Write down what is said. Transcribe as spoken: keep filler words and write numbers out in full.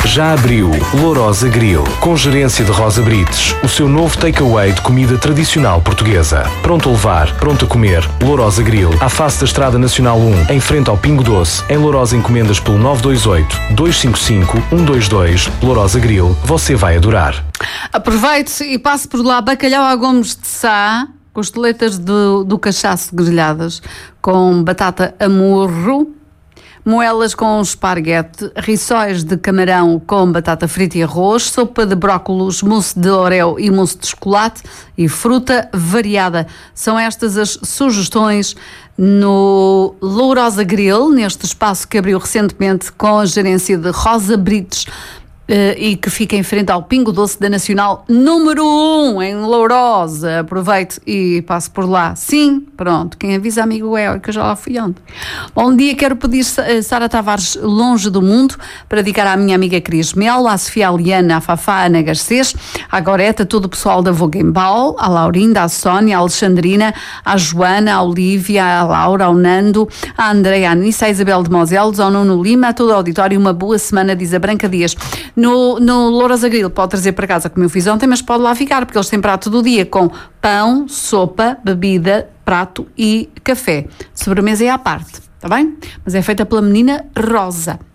Já abriu Lourosa Grill, com gerência de Rosa Brites, o seu novo takeaway de comida tradicional portuguesa. Pronto a levar, pronto a comer. Lourosa Grill, à face da Estrada Nacional um, em frente ao Pingo Doce. Em Lourosa encomendas pelo nove dois oito, dois cinco cinco, um dois dois. Lourosa Grill, você vai adorar. Aproveite e passe por lá bacalhau à Gomes de Sá, costeletas do, do cachaço grelhadas com batata a murro, moelas com esparguete, rissóis de camarão com batata frita e arroz, sopa de brócolos, mousse de oreo e mousse de chocolate e fruta variada. São estas as sugestões no Lourosa Grill, neste espaço que abriu recentemente com a gerência de Rosa Brites, Uh, e que fica em frente ao Pingo Doce da Nacional número um, em Lourosa. Aproveite e passe por lá. Sim, pronto, quem avisa amigo é, que eu já lá fui ontem. Bom dia, quero pedir Sara Tavares Longe do Mundo para dedicar à minha amiga Cris Mel, à Sofia Aliana, à Fafá, à Ana Garcês, à Goreta, todo o pessoal da Voguembal, à Laurinda, à Sónia, à Alexandrina, à Joana, à Olívia, à Laura, ao Nando, à Andréia, à Anissa, à Isabel de Moselos, ao Nuno Lima, a todo o auditório, uma boa semana, diz a Branca Dias. No, no Lourosa Grill pode trazer para casa como eu fiz ontem, mas pode lá ficar, porque eles têm prato do dia com pão, sopa, bebida, prato e café. Sobremesa é à parte, está bem? Mas é feita pela menina Rosa.